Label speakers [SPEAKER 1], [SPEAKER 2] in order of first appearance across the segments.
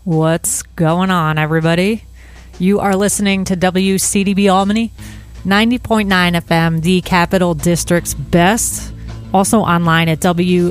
[SPEAKER 1] What's going on, everybody? You are listening to WCDB Albany, 90.9 FM, the Capital District's best. Also online at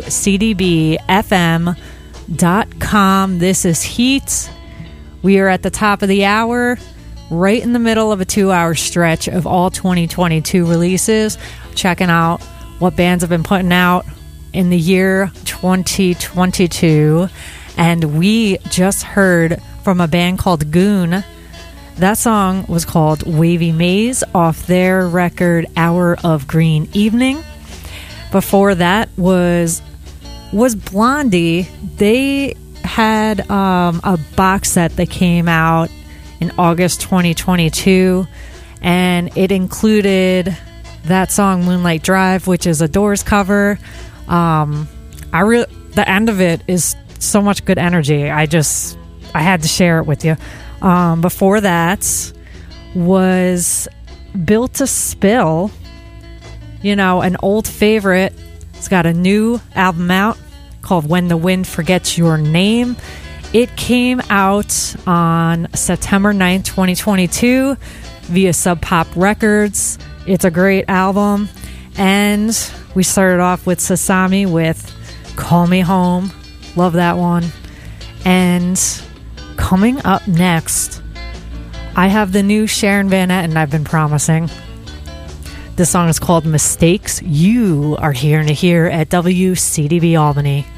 [SPEAKER 1] WCDBFM.com. This is Heat. We are at the top of the hour, right in the middle of a 2-hour stretch of all 2022 releases, checking out what bands have been putting out in the year 2022. And we just heard from a band called Goon. That song was called Wavy Maze off their record Hour of Green Evening. Before that was Blondie. They had a box set that came out in August 2022, and it included that song Moonlight Drive, which is a Doors cover. The end of it is so much good energy. I had to share it with you. Before that was Built to Spill, an old favorite. It's got a new album out called When the Wind Forgets Your Name. It came out on September 9th, 2022 via Sub Pop Records. It's a great album. And we started off with Sasami with Call Me Home. Love that one. And coming up next, I have the new Sharon Van Etten I've been promising. This song is called Mistakes. You are here to hear at WCDB Albany.